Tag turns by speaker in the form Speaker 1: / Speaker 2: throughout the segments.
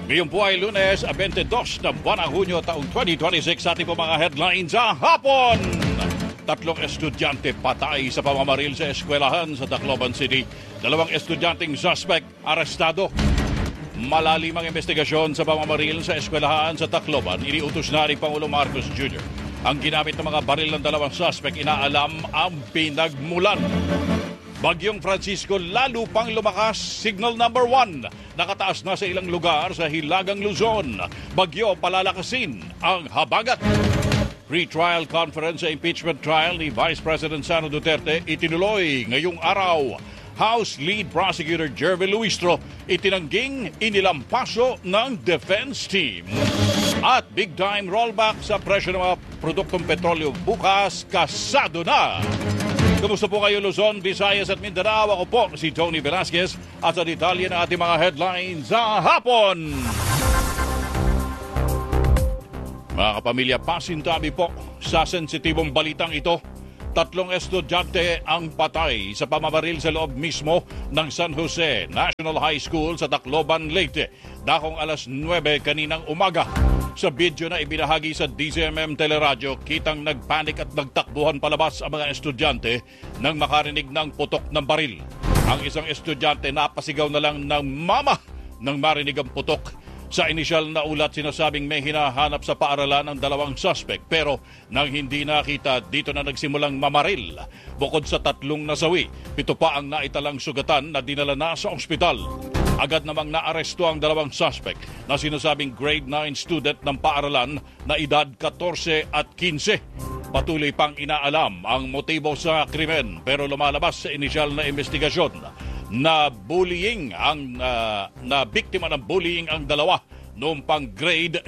Speaker 1: Ngayon po ay Lunes, 22 ng buwan ng Hunyo taong 2026 sa ating po mga headlines sa hapon. 3 estudyante patay sa pamamaril sa eskwelahan sa Tacloban City. 2 estudyanteng suspect arestado. Malalim ang investigasyon sa pamamaril sa eskwelahan sa Tacloban. Iniutos na ni Pangulong Marcos Jr. Ang ginamit ng mga baril ng 2 suspect, inaalam ang pinagmulan. Bagyong Francisco lalo pang lumakas, signal number 1. Nakataas na sa ilang lugar sa Hilagang Luzon. Bagyo palalakasin ang habagat. Pre-trial conference sa impeachment trial ni Vice President Sara Duterte itinuloy ngayong araw. House Lead Prosecutor Jervy Luistro itinangging inilampaso ng defense team. At big-time rollback sa presyo ng mga produktong petrolyo bukas, kasado na. Kumusta po kayo Luzon, Visayas at Mindanao? Ako po si Tony Velasquez at sa detalye ng ating mga headlines sa hapon. Mga kapamilya, pasintabi po sa sensitibong balitang ito. 3 estudyante ang patay sa pamamaril sa loob mismo ng San Jose National High School sa Tacloban, Leyte. Dakong alas 9 kaninang umaga. Sa video na ibinahagi sa DZMM Teleradyo, kitang nagpanik at nagtakbuhan palabas ang mga estudyante nang makarinig ng putok ng baril. Ang isang estudyante napasigaw na lang ng mama nang marinig ang putok. Sa inisyal na ulat, sinasabing may hinahanap sa paaralan ang 2 suspect, pero nang hindi nakita, dito na nagsimulang mamaril. Bukod sa 3 nasawi, 7 pa ang naitalang sugatan na dinala na sa ospital. Agad namang naaresto ang 2 suspect na sinasabing grade 9 student ng paaralan na edad 14 at 15. Patuloy pang inaalam ang motibo sa krimen, pero lumalabas sa inisyal na investigasyon na bullying na biktima ng bullying ang 2 noong pang grade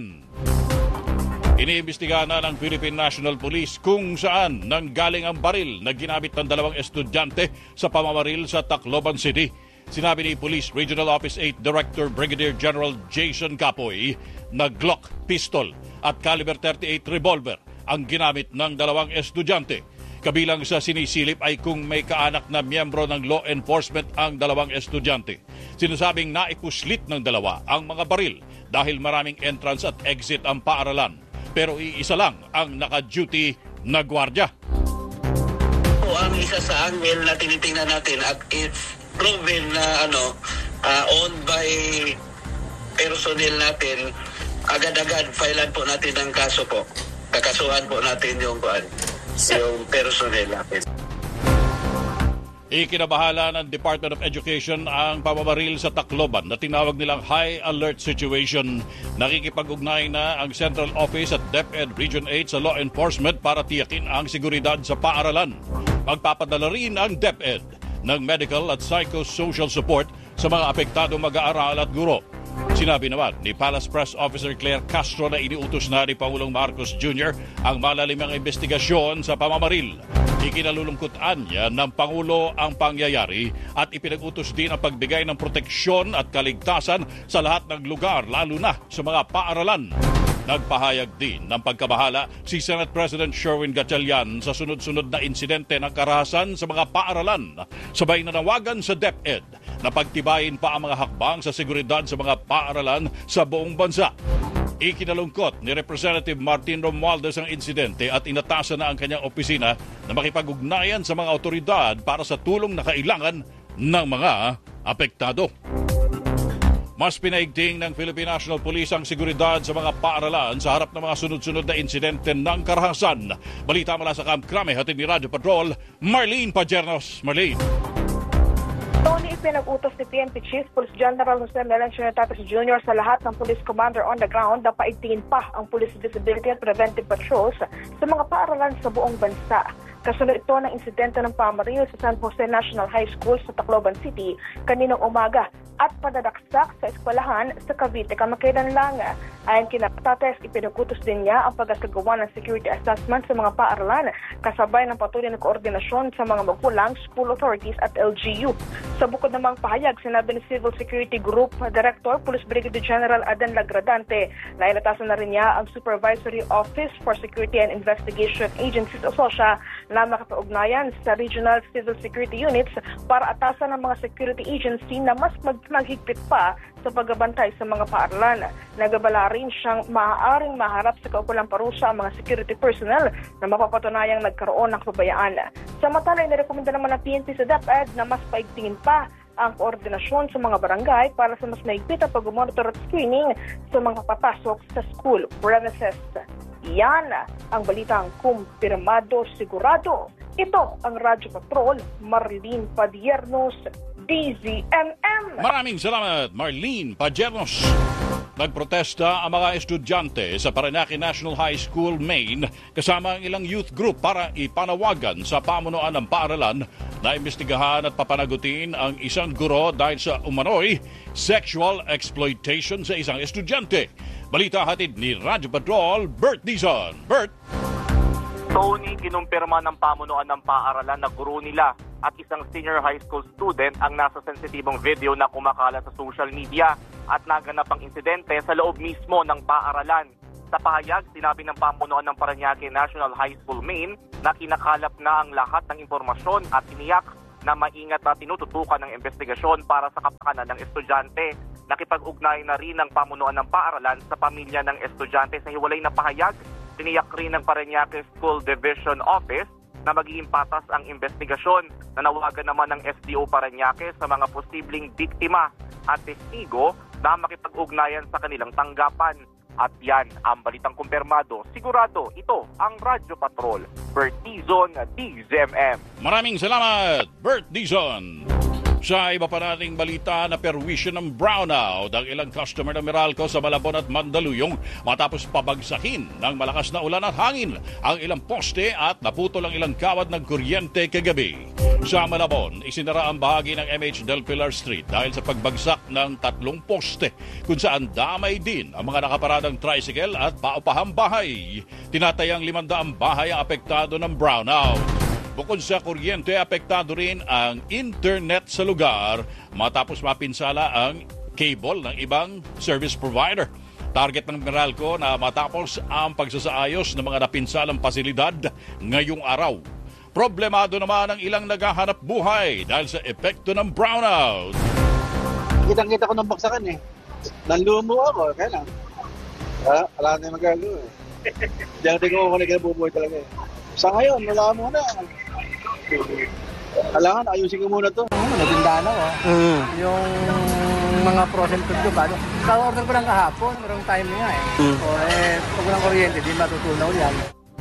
Speaker 1: 7. Iniimbestigahan na ng Philippine National Police kung saan nanggaling ang baril na ginamit ng 2 estudyante sa pamamaril sa Tacloban City. Sinabi ni Police Regional Office 8 Director Brigadier General Jason Capoy na Glock pistol at caliber 38 revolver ang ginamit ng 2 estudyante. Kabilang sa sinisilip ay kung may kaanak na miyembro ng law enforcement ang 2 estudyante. Sinasabing naipuslit ng 2 ang mga baril dahil maraming entrance at exit ang paaralan. Pero iisa lang ang naka-duty na gwardiya.
Speaker 2: Ang isa sa angle na tinitingnan natin at it's proven na owned by personnel natin, agad-agad filean po natin ang kaso po. Kakasuhan po natin yung personnel natin.
Speaker 1: Ikinabahala ng Department of Education ang pamamaril sa Tacloban na tinawag nilang high alert situation. Nakikipag-ugnay na ang Central Office at DepEd Region 8 sa law enforcement para tiyakin ang seguridad sa paaralan. Magpapadala rin ang DepEd ng medical at psychosocial support sa mga apektadong mag-aaral at guro. Sinabi naman ni Palace Press Officer Claire Castro na iniutos na ni Pangulong Marcos Jr. ang malalimang investigasyon sa pamamaril. Ikinalulungkutan niya ng Pangulo ang pangyayari at ipinag-utos din ang pagbigay ng proteksyon at kaligtasan sa lahat ng lugar, lalo na sa mga paaralan. Nagpahayag din ng pagkabahala si Senate President Sherwin Gatchalian sa sunod-sunod na insidente ng karahasan sa mga paaralan. Sabay nanawagan sa DepEd na pagtibayin pa ang mga hakbang sa seguridad sa mga paaralan sa buong bansa. Ikinalungkot ni Representative Martin Romualdez ang insidente at inatasan na ang kanyang opisina na makipag-ugnayan sa mga otoridad para sa tulong na kailangan ng mga apektado. Mas pinaigting ng Philippine National Police ang seguridad sa mga paaralan sa harap ng mga sunod-sunod na insidente ng karahasan. Balita mula sa Camp Crame, hatid ni Radio Patrol, Marlene Pajernos. Marlene.
Speaker 3: Tony, ipinag-utos ni PNP Chief Police General Jose Melencio Tatas Jr. sa lahat ng police commander on the ground na paigtingin pa ang police visibility at preventive patrols sa mga paaralan sa buong bansa. Kasunod ito ng insidente ng pamaril sa San Jose National High School sa Tacloban City kaninang umaga at padadaksak sa eskwelahan sa Cavite kamakailan lang. Ayon kina Tates, ipinag-utos din niya ang pagkakagawa ng security assessment sa mga paaralan kasabay ng patuloy na koordinasyon sa mga magulang, school authorities at LGU. Sa bukod namang pahayag, sinabi ni Civil Security Group Director Police Brigadier General Aden Lagradante na inatasan na rin niya ang Supervisory Office for Security and Investigation Agencies o SOSIA na makapag-ugnayan sa Regional Civil Security Units para atasan ng mga security agency na mas maghigpit pa sa pagbabantay sa mga paaralan. Nagabala rin siyang maaaring maharap sa kaukulang parusa ang mga security personnel na mapapatunayang nagkaroon ng kapabayaan. Samantala, inirekomenda naman ng PNP sa DepEd na mas paigtingin pa ang koordinasyon sa mga barangay para sa mas maigpit ang pag-monitor at screening sa mga papasok sa school premises. Yan ang balitang kumpirmado sigurado. Ito ang Radyo Patrol, Marlene Padiernos, DZMM.
Speaker 1: Maraming salamat, Marlene Padiernos. Nagprotesta ang mga estudyante sa Parañaque National High School, Maine, kasama ang ilang youth group para ipanawagan sa pamunuan ng paaralan na imbestigahan at papanagutin ang isang guro dahil sa umano'y sexual exploitation sa isang estudyante. Balita hatid ni Radyo Patrol, Bert Dizon. Bert!
Speaker 4: Tony, kinumpirma ng pamunuan ng paaralan na guro nila at isang senior high school student ang nasa sensitibong video na kumakalat sa social media at naganap ang insidente sa loob mismo ng paaralan. Sa pahayag, sinabi ng pamunuan ng Parañaque National High School, Maine na kinakalap na ang lahat ng impormasyon at tiniyak na maingat na tinututukan ng investigasyon para sa kapakanan ng estudyante. Nakipag-ugnay na rin ng pamunuan ng paaralan sa pamilya ng estudyante sa hiwalay na pahayag. Tiniyak rin ng Parañaque School Division Office na magiging patas ang investigasyon. Nanawagan naman ng SDO Parañaque sa mga posibleng biktima at testigo na makipag-ugnayan sa kanilang tanggapan. At yan ang balitang kumpirmado. Sigurado, ito ang Radyo Patrol. Bert Dizon, DZMM.
Speaker 1: Maraming salamat, Bert Dizon. Sa iba pa nating balita na perwisyon ng brownout ang ilang customer ng Meralco sa Malabon at Mandaluyong matapos pabagsakin ng malakas na ulan at hangin ang ilang poste at naputol ang ilang kawad ng kuryente kagabi. Sa Malabon, isinara ang bahagi ng MH Del Pilar Street dahil sa pagbagsak ng 3 poste kung saan damay din ang mga nakaparadang tricycle at paupahang bahay. Tinatayang 500 bahay ang apektado ng brownout. Bukod sa kuryente, apektado rin ang internet sa lugar matapos mapinsala ang cable ng ibang service provider. Target ng Meralco na matapos ang pagsasaayos ng mga napinsalang pasilidad ngayong araw. Problemado naman ang ilang naghahanap buhay dahil sa epekto ng brownout.
Speaker 5: Kitang-kita ko ng baksakan eh. Nanlumo ako, kaya lang. Wala na yung magagawa eh. Diyan ko ako nagkabubuhay talaga eh. Sa ngayon, wala muna. Kailangan, ayusin ko muna to.
Speaker 6: Natindahan ako. Yung mga frozen food ko, paano? Sa-order ko lang kahapon, merong time nga eh. Pag walang kuryente, di matutunaw yan.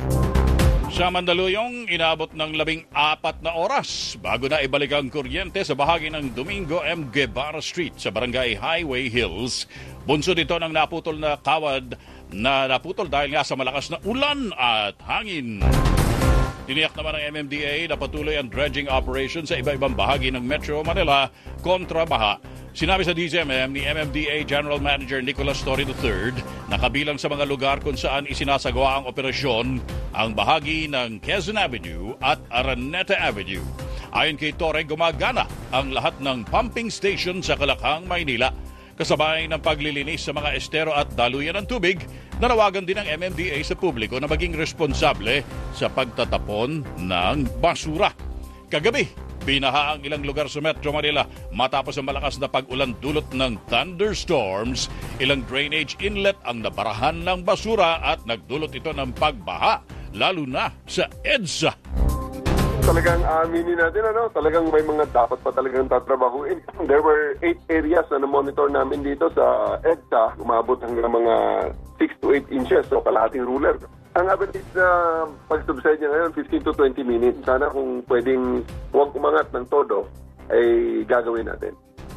Speaker 1: Sa Mandaluyong, inabot ng 14 na oras bago na ibalik ang kuryente sa bahagi ng Domingo M. Guevara Street sa Barangay Highway Hills. Bunso dito ng naputol na kawad na naputol dahil nga sa malakas na ulan at hangin. Tiniyak naman ng MMDA na patuloy ang dredging operation sa iba-ibang bahagi ng Metro Manila kontra baha. Sinabi sa DZMM ni MMDA General Manager Nicolas Torre III na kabilang sa mga lugar kung saan isinasagawa ang operasyon ang bahagi ng Quezon Avenue at Araneta Avenue. Ayon kay Torre, gumagana ang lahat ng pumping station sa Kalakhang, Maynila. Kasabay ng paglilinis sa mga estero at daluyan ng tubig, nanawagan din ng MMDA sa publiko na maging responsable sa pagtatapon ng basura. Kagabi, binaha ang ilang lugar sa Metro Manila matapos ang malakas na pag-ulan dulot ng thunderstorms. Ilang drainage inlet ang nabarahan ng basura at nagdulot ito ng pagbaha, lalo na sa EDSA.
Speaker 7: Talagang aminin natin, talagang may mga dapat pa talagang tatrabahuin. There were 8 areas na monitor namin dito sa EDSA. Umabot hanggang mga 6 to 8 inches, so kalahating ruler. Ang average na pag-subside niya ngayon, 15 to 20 minutes. Sana kung pwedeng huwag umangat ng todo, ay gagawin natin.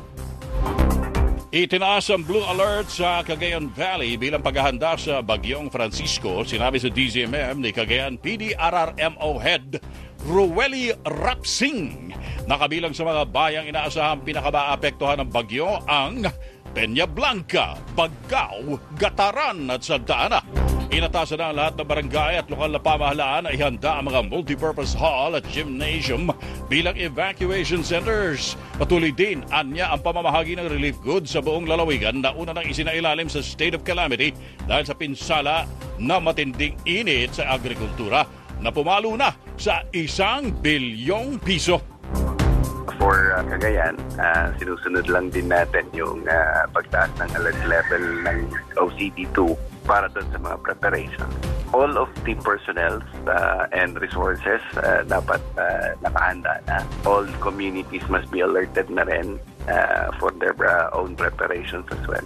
Speaker 1: Itinaas ang Blue Alert sa Cagayan Valley bilang paghahanda sa Bagyong Francisco. Sinabi sa DZMM ni Cagayan PDRRMO Head Rueli Rapsing. Nakabilang sa mga bayang inaasahang pinakamaapektuhan ng bagyo ang Peña Blanca, Baggao, Gataran at Santa Ana. Inatasan na ang lahat ng barangay at lokal na pamahalaan na ihanda ang mga multipurpose hall at gymnasium bilang evacuation centers. Patuloy din, anya ang pamamahagi ng relief goods sa buong lalawigan na una nang isinailalim sa state of calamity dahil sa pinsala na matinding init sa agrikultura na pumalo na sa 1 bilyong piso.
Speaker 8: For Cagayan, sinusunod lang din natin yung pagtaas ng alert level ng OCD2 para doon sa mga preparation. All of the personnel and resources dapat nakahanda na. All communities must be alerted na rin for their own preparations as well.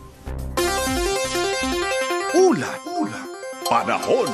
Speaker 1: Ulat. Panahon.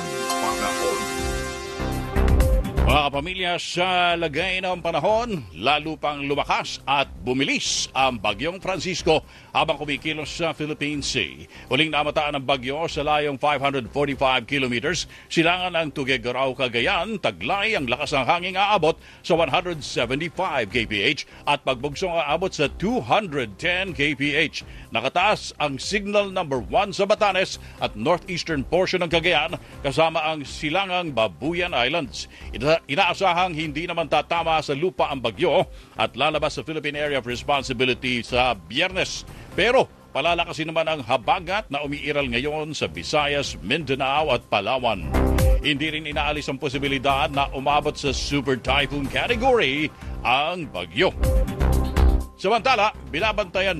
Speaker 1: Mga kapamilya, sa lagay ng panahon, lalo pang lumakas at bumilis ang Bagyong Francisco habang kumikilos sa Philippine Sea. Huling namataan ng bagyo sa layong 545 kilometers, silangan ng Tuguegarao, Cagayan, taglay ang lakas ng hangin aabot sa 175 kph at pagbugsong aabot sa 210 kph. Nakataas ang signal number 1 sa Batanes at northeastern portion ng Cagayan kasama ang silangang Babuyan Islands. Inaasahang hindi naman tatama sa lupa ang bagyo at lalabas sa Philippine Area of Responsibility sa Biyernes. Pero palalakasin naman ang habagat na umiiral ngayon sa Visayas, Mindanao at Palawan. Hindi rin inaalis ang posibilidad na umabot sa Super Typhoon category ang bagyo. Samantala, binabantayan